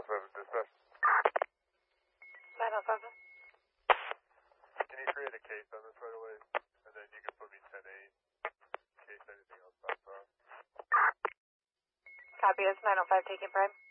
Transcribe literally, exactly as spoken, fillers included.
seven, dispatch. nine oh seven. Can you create a case on this right away? And then you can put me ten eight in case anything else pops up. Copy, it's nine oh five taking prime.